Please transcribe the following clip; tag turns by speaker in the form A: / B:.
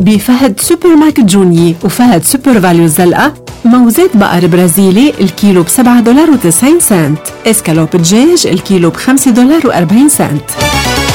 A: بفهد سوبر ماركت جوني وفهد سوبر فاليو الزلقة. موزات بقر برازيلي الكيلو $7.90. اسكالوب دجاج الكيلو $5.40.